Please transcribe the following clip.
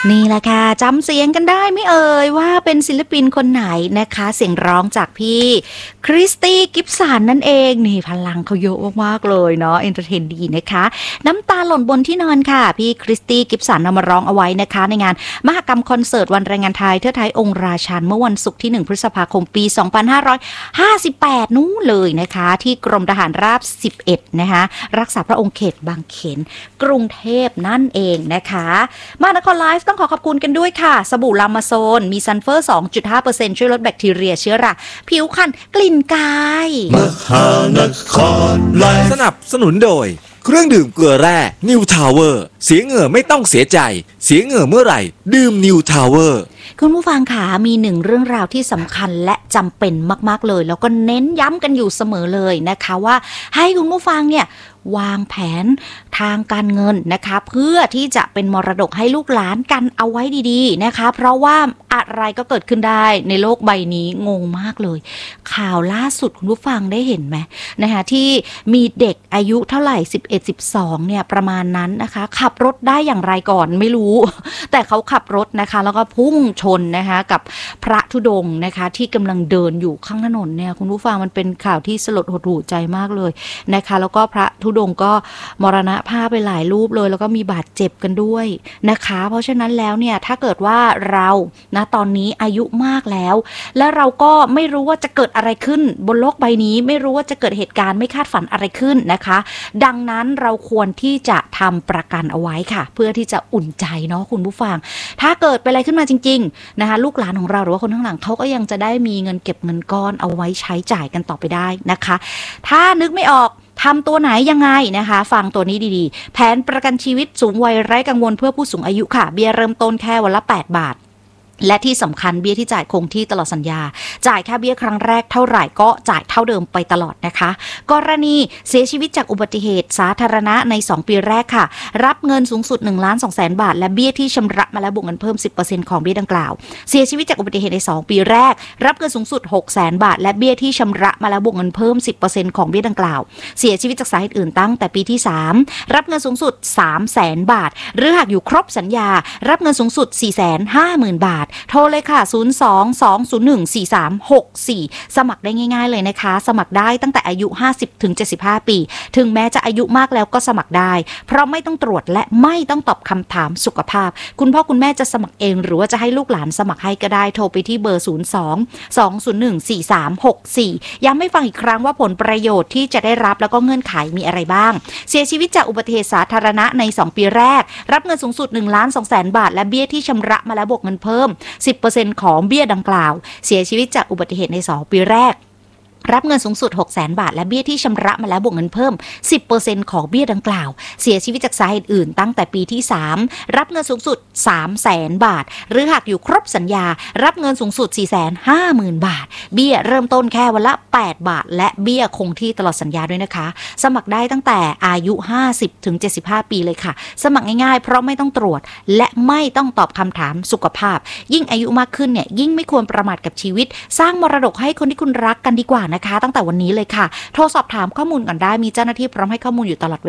นี่แหละค่ะจำเสียงกันได้ไหมเอ่ยว่าเป็นศิลปินคนไหนนะคะเสียงร้องจากพี่คริสตี้กิฟสันนั่นเองนี่พลังเขาเยอะมากๆเลยเนาะเอนเตอร์เทนดีนะคะน้ำตาหล่นบนที่นอนค่ะพี่คริสตี้กิฟสันนำมาร้องเอาไว้นะคะในงานมหกรรมคอนเสิร์ตวันแรงงานไทยเทิดไทยองค์ราชันเมื่อวันศุกร์ที่1พฤษภาคมปี2558นู้นเลยนะคะที่กรมทหารราบ11นะคะรักษาพระองค์เขตบางเขนกรุงเทพนั่นเองนะคะมานครไลฟ์ต้องขอบคุณกันด้วยค่ะสบู่ลามาโซนมีซัลเฟอร์ 2.5% ช่วยลดแบคทีเรียเชื้อราผิวคันกลิ่นกายมหานครไลฟ์สนับสนุนโดยเครื่องดื่มเกลือแร่นิวทาวเวอร์เสียเหงื่อไม่ต้องเสียใจเสียเหงื่อเมื่อไหร่ดื่มนิวทาวเวอร์คุณผู้ฟังค่ะมีหนึ่งเรื่องราวที่สำคัญและจำเป็นมากๆเลยแล้วก็เน้นย้ำกันอยู่เสมอเลยนะคะว่าให้คุณผู้ฟังเนี่ยวางแผนทางการเงินนะคะเพื่อที่จะเป็นมรดกให้ลูกหลานกันเอาไว้ดีๆนะคะเพราะว่าอะไรก็เกิดขึ้นได้ในโลกใบนี้งงมากเลยข่าวล่าสุดคุณผู้ฟังได้เห็นไหมนะคะที่มีเด็กอายุเท่าไหร่11-12เนี่ยประมาณนั้นนะคะขับรถได้อย่างไรก่อนไม่รู้แต่เขาขับรถนะคะแล้วก็พุ่งชนนะคะกับพระธุดงค์นะคะที่กำลังเดินอยู่ข้างถนนเนี่ยคุณผู้ฟังมันเป็นข่าวที่สลดหดหู่ใจมากเลยนะคะแล้วก็พระธุดงค์ก็มรณภาพไปหลายรูปเลยแล้วก็มีบาดเจ็บกันด้วยนะคะเพราะฉะนั้นแล้วเนี่ยถ้าเกิดว่าเรานะตอนนี้อายุมากแล้วและเราก็ไม่รู้ว่าจะเกิดอะไรขึ้นบนโลกใบนี้ไม่รู้ว่าจะเกิดเหตุการณ์ไม่คาดฝันอะไรขึ้นนะคะดังนั้นเราควรที่จะทำประกันเอาไว้ค่ะเพื่อที่จะอุ่นใจเนาะคุณผู้ฟังถ้าเกิดเป็นอะไรขึ้นมาจริงๆนะคะลูกหลานของเราหรือว่าคนข้างหลังเขาก็ยังจะได้มีเงินเก็บเงินก้อนเอาไว้ใช้จ่ายกันต่อไปได้นะคะถ้านึกไม่ออกทำตัวไหนยังไงนะคะฟังตัวนี้ดีๆแผนประกันชีวิตสูงวัยไร้กังวลเพื่อผู้สูงอายุค่ะเบี้ยเริ่มต้นแค่วันละ8 บาทและที่สำคัญเบี้ยที่จ่ายคงที่ตลอดสัญญาจ่ายแค่เบี้ยครั้งแรกเท่าไหร่ก็จ่ายเท่าเดิมไปตลอดนะคะกรณีเสียชีวิตจากอุบัติเหตุสาธารณะใน2ปีแรกค่ะรับเงินสูงสุด 1,200,000 บาทและเบี้ยที่ชำระมาแล้วบวกเงินเพิ่ม 10% ของเบี้ยดังกล่าวเสียชีวิตจากอุบัติเหตุใน2ปีแรกรับเงินสูงสุด 600,000 บาทและเบี้ยที่ชำระมาแล้วบวกเงินเพิ่ม 10% ของเบี้ยดังกล่าวเสียชีวิตจากสาเหตุอื่นตั้งแต่ปีที่3รับเงินสูงสุด 300,000 บาทหรือหากอยู่ครบสัญญารับเงินสูงสุด 450,000 บาทโทรเลยค่ะ02-201-4364สมัครได้ง่ายๆเลยนะคะสมัครได้ตั้งแต่อายุ 50-75 ปีถึงแม้จะอายุมากแล้วก็สมัครได้เพราะไม่ต้องตรวจและไม่ต้องตอบคำถามสุขภาพคุณพ่อคุณแม่จะสมัครเองหรือว่าจะให้ลูกหลานสมัครให้ก็ได้โทรไปที่เบอร์02-201-4364ย้ำให้ฟังอีกครั้งว่าผลประโยชน์ที่จะได้รับแล้วก็เงื่อนไขมีอะไรบ้างเสียชีวิตจากอุบัติเหตุสาธารณะใน2ปีแรกรับเงินสูงสุด 1,200,000 บาทและเบี้ยที่ชำระมาแล้วบวกเงินเพิ่ม10% ของเบี้ยดังกล่าวเสียชีวิตจากอุบัติเหตุใน2ปีแรกรับเงินสูงสุด 600,000 บาทและเบี้ยที่ชำระมาแล้วบวกเงินเพิ่ม 10% ของเบี้ยดังกล่าวเสียชีวิตจากสาเหตุอื่นตั้งแต่ปีที่3รับเงินสูงสุด 300,000 บาทหรือหากอยู่ครบสัญญารับเงินสูงสุด 450,000 บาทเบี้ยเริ่มต้นแค่วันละ8 บาทและเบี้ยคงที่ตลอดสัญญาด้วยนะคะสมัครได้ตั้งแต่อายุ 50-75 ปีเลยค่ะสมัครง่ายๆเพราะไม่ต้องตรวจและไม่ต้องตอบคำถามสุขภาพยิ่งอายุมากขึ้นเนี่ยยิ่งไม่ควรประมาทกับชีวิตสร้างมรดกให้คนที่คุณรักกันดีกว่านะคะตั้งแต่วันนี้เลยค่ะโทรสอบถามข้อมูลก่อนได้มีเจ้าหน้าที่พร้อมให้ข้อมูลอยู่ตลอด